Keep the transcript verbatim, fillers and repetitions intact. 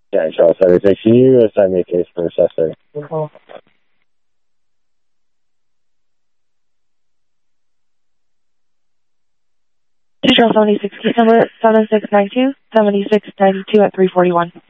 Yeah, Charles seventy-six, can you assign me a case for suspect? Charles seventy-six, case number seven six nine two, seven six nine two at three forty-one.